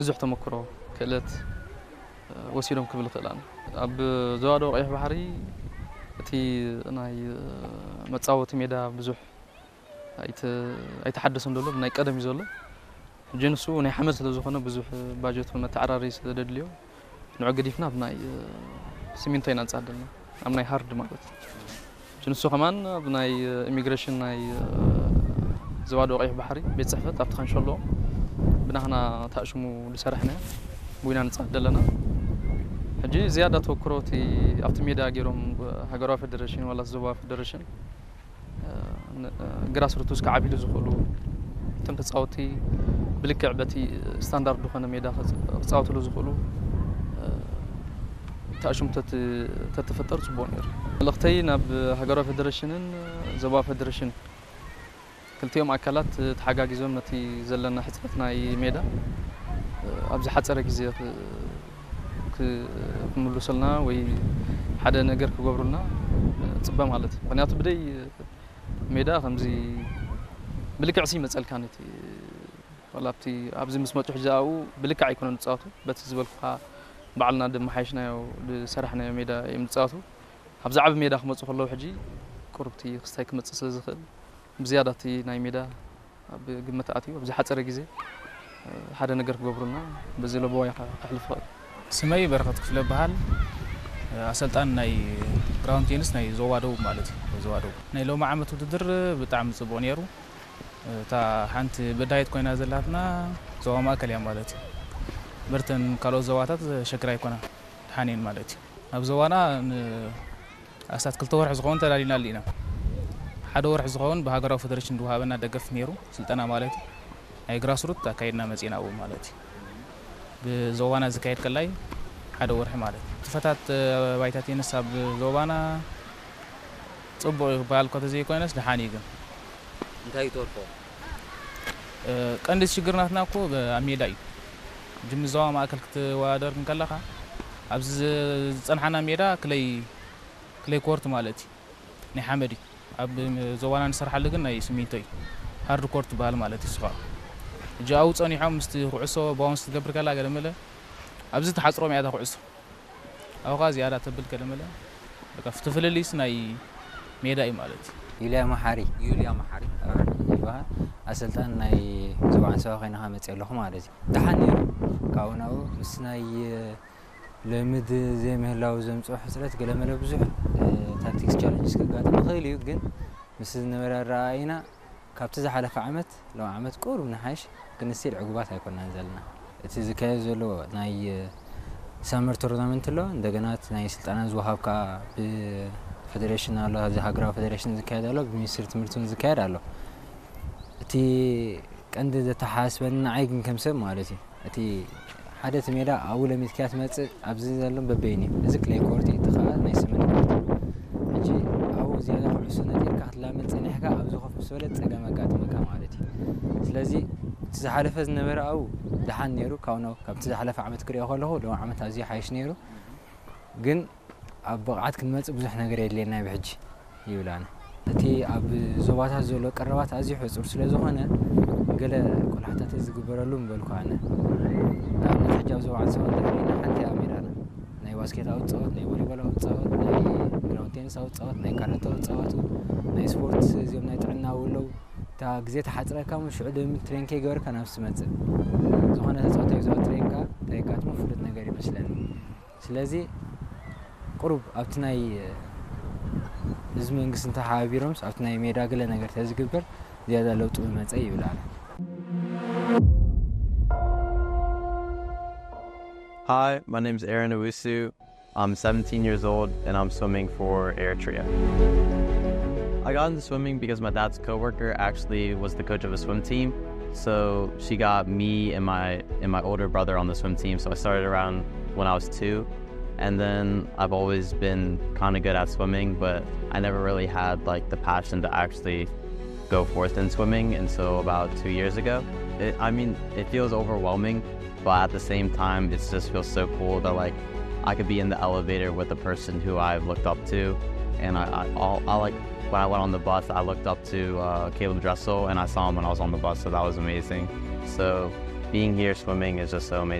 ብዙሕ ተመክሮ ክእለት ወሲዶም ክብል ክእል ኣነ ኣብ ዘዋዶ ቀይሕ ባሕሪ እቲ ናይ መጻወቲ ሜዳ ብዙሕ ኣይተሓደሰን ዘሎ ናይ ቀደም እዩ ዘሎ ጅንሱ ናይ ሓመድ ስለ ዝኾነ ብዙሕ ባጀት መተዓራሪ ስለ ዘድልዮ ንዑ ገዲፍና ኣብ ናይ ሲሚንቶ ኢና ንጻደልና ኣብ ናይ ሃርድ ማለት ጅንሱ ከማን ኣብ ናይ ኢሚግሬሽን ናይ ዘዋዶ ቀይሕ ባሕሪ ቤት ጽሕፈት ኣብቲ ኸንሸሎ ብናህና ተኣሽሙ ዝሰርሕና ቡይና ንጻደለና ሕጂ ዝያዳ ተወክሮቲ ኣብቲ ሜዳ ገይሮም ሃገራዊ ፌደሬሽን ወላ ዞባ ፌደሬሽን ግራስሩት ውስጥ ከዓቢሉ ዝኽእሉ እቶም ተጻወቲ ብልክዕ በቲ ስታንዳርድ ዝኾነ ሜዳ ክጻወትሉ ዝኽእሉ ተኣሽሙ ተተፈጠሩ ጽቡቕ ነይሩ መልእኽተይ ናብ ሃገራዊ ፌደሬሽንን ዞባ ፌደሬሽን ክልቲኦም ኣካላት ተሓጋጊዞም ነቲ ዘለና ሕፅረት ናይ ሜዳ ኣብዚ ሓፀረ ግዜ ክምልሱልና ወይ ሓደ ነገር ክገብሩልና ጽበ ማለት እዩ ምክንያቱ ብደይ ሜዳ ከምዚ ብልክዕ ይመፀልካ ነቲ ወላብቲ ኣብዚ ምስ መጡ ሕጃኡ ብልክዕ ኣይኮነን ዝፃወቱ በቲ ዝበልኩካ ባዕልና ድመሓይሽናዮ ዝሰራሕናዮ ሜዳ እዮም ዝፃወቱ ኣብዚ ዓብ ሜዳ ክመፁ ከለዉ ሕጂ ቁርብቲ ክስታይ ክመፅእ ስለ ዝኽእል ብዝያዳቲ ናይ ሜዳ ኣብ ግምት ኣትዩ ኣብዚ ሓፀረ ግዜ ሓደ ነገር ክገብሩልና በዚ ለቦያ ክሕልፍ ይኽእል ስመይ በረኸት ክፍለ በሃል ኣሰልጣን ናይ ግራውንድ ቴኒስ ናይ ዞባ ደቡብ ማለት እዩ ዞባ ደቡብ ናይ ሎማ ዓመት ውድድር ብጣዕሚ ጽቡቕ ነይሩ እታ ሓንቲ በዳይት ኮይና ዘላትና ዞባ ማእከል እያ ማለት እዩ በርተን ካልኦት ዞባታት ሸግራ ኣይኮና ድሓኔን ማለት እዩ ኣብ ዞባና ኣስታት 2 ወርሒ ዝኸውን ተላሊና ኣለና ሓደ ወርሒ ዝኸውን ብሃገራዊ ፌደሬሽን ዝወሃበና ደገፍ ነይሩ ስልጠና ማለት እዩ ናይ ግራስሩት ኣካይድና መጺና ኣብኡ ማለት እዩ ብዞባና ዝካየድ ከላይ ሓደ ወርሒ ማለት እዩ ትፈታት ባይታ ቴኒስ ኣብ ዞባና ጽቡቕ ይባሃል እኳ ተዘይኮነስ ድሓኒ ግን እንታይ ይተርፎ ቀንዲ ሽግርናትና እኮ ኣብ ሜዳ እዩ ጅም ዞባ ማእከል ክትወዳደር ከለኻ ኣብዚ ዝጸንሓና ሜዳ ክለይ ኮርት ማለት እዩ ናይ ሓመድ እዩ ኣብ ዞባና ንሰርሓሉ ግን ናይ ሲሚንቶ እዩ ሃርድ ኮርት ይባሃል ማለት እዩ ስኻ እጂ ኣብኡ ጸኒሖም ምስቲ ኩዕሶ ባውንስ ትገብር ከላ ገለመለ ኣብዚ ተሓፅሮ ሜዳ ኩዕሶ ኣብኻ ዝያዳ ተብል ገለመለ በቃ ፍትፍልልይስ ናይ ሜዳ እዩ ማለት እዩ ዩልያ መሓሪ ይባሃል ኣሰልጣን ናይ ዞባ አንሰባ ኮይንካ መፅእ ኣለኹ ማለት እዩ ድሓን ነይሩ ካብኡ ናብኡ ምስ ናይ ልምድ ዘይምህላው ዘምፅኦ ሕፅረት ገለመለ ብዙሕ ታክቲክስ ቻሌንጅስ ከጋጥም ይኽእል እዩ ግን ምስ ዝነበረ ረኣይና ካብቲ ዝሓለፈ ዓመት ሎ ዓመት ቁሩብ ንሓይሽ ክንስቲል ዕጉባት ኣይኮናን ዘለና እቲ ዝካየድ ዘሎ ናይ ሳመር ቱርናመንት ኣሎ እንደገና ናይ ስልጠና ዝወሃብካ ብፌደሬሽን ኣሎ ሃገራዊ ፌደሬሽን ዝካየድ ኣሎ ብሚኒስትሪ ትምህርቲ ዝካየድ ኣሎ እቲ ቀንዲ ዘተሓሳስበኒ ንዓይ ግን ከም ሰብ ማለት እዩ እቲ ሓደ እቲ ሜዳ ኣብኡ ለሚትካ ትመፅእ ኣብዚ ዘሎ በበይን እዩ እዚ ክለይ ኮርት እቲ ከዓ ናይ ስምንት ኮርት ሕጂ ኣብኡ ዝያዳ ኩዕሶ ነጢርካ ክትላመድ ፀኒሕካ ኣብዚ ኮፍ ምስ በለ ፀገም ኣጋጥመካ ማለት እዩ ስለዚ እቲ ዝሓለፈ ዝነበረ ኣብኡ ድሓን ነይሩ ካብቲ ዝሓለፈ ዓመት ክሪኦ ከለኹ ሎ ዓመት ኣዝዩ ሓይሽ ነይሩ ግን ኣብ ብቕዓት ክንመፅእ ብዙሕ ነገር የድልየና ብሕጂ ይብላና እቲ ኣብ ዞባታት ዘሎ ቀረባት ኣዝዩ ሕፁር ስለ ዝኾነ ገለ ቆላሕታት ዝግበረሉ ምበልኩ ኣነ ንኣብነት ሕጂ ኣብ ዞባ አንሰባ እንተሪእና ሓንቲ ኣብ ሜዳና ናይ ባስኬት ኣውፃወት ናይ ቮሊቦል ኣውፃወት ናይ ግራውንድ ቴኒስ ኣውፃወት ናይ ካራተ ኣውፃወቱ ናይ ስፖርት እዚኦም ናይ ጥዕና ውለው እታ ግዜ ተሓፅረካ ሽዑ ደሚ ትሬንከ ገበርካ ናብ ትመፅእ ዝኾነ ተፃወታይ ዞባ ትሬንካ ታይጋጥሞ ፍሉጥ ነገር ይመስለኒ ስለዚ ቁሩብ ኣብቲ ናይ ህዝቢ መንግስቲ እንተሓባቢሮምስ ኣብቲ ናይ ሜዳ ገለ ነገር ተዝግበር ዝያዳ ለውጡ መፀ ይብላል Hi, my name is Aaron Owusu. I'm 17 years old and I'm swimming for Eritrea. I got into swimming because my dad's coworker actually was the coach of a swim team. So she got me and my older brother on the swim team. So I started around when I was 2. And then I've always been kind of good at swimming, but I never really had like the passion to actually go forth in swimming until about 2 years ago. It feels overwhelming. But at the same time, it just feels so cool that like I could be in the elevator with the person who I've looked up to, and I like when I went on the bus, I looked up to Caleb Dressel, and I saw him when I was on the bus, so that was amazing. So being here swimming is just so amazing.